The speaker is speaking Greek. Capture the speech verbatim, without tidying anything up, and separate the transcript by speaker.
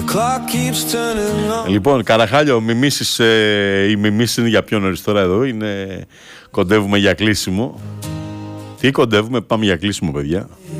Speaker 1: Λοιπόν, Καραχάλιο, μιμήσεις, ε, οι μιμήσεις είναι για πιο νωρίς τώρα εδώ. Είναι, κοντεύουμε για κλείσιμο. Τι κοντεύουμε, πάμε για κλείσιμο, παιδιά.